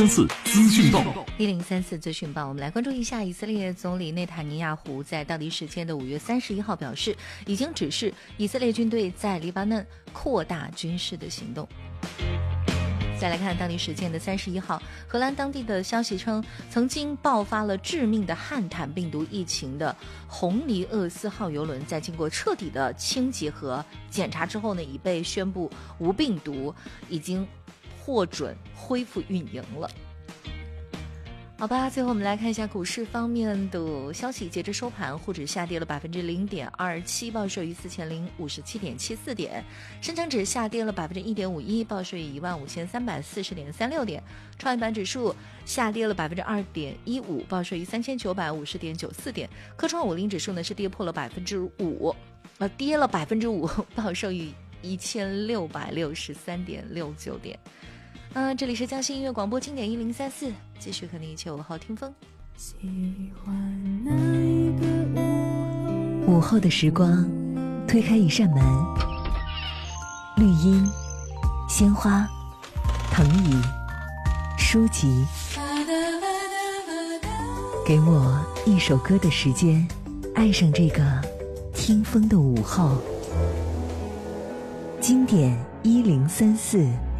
资讯报 1034资讯报，我们来关注一下以色列总理内塔尼亚胡在当地时间的5月31号表示，已经指示以色列军队在黎巴嫩扩大军事的行动。再来看当地时间的31号，荷兰当地的消息称，曾经爆发了致命的汉坦病毒疫情的红尼厄斯号邮轮，在经过彻底的清洁和检查之后呢，已被宣布无病毒，已经获准恢复运营了。好吧，最后我们来看一下股市方面的消息。截至收盘，沪指下跌了0.27%，报收于4057.74点；深成指下跌了1.51%，报收于15340.36点；创业板指数下跌了2.15%，报收于3950.94点；科创50指数呢是跌破了5%，跌了5%，报收于1663.69点。这里是江西音乐广播经典1034，继续和你一起午后听风。 喜欢那一个午后的时光，推开一扇门，绿荫、鲜花、藤椅、书籍，给我一首歌的时间，爱上这个听风的午后。经典1034。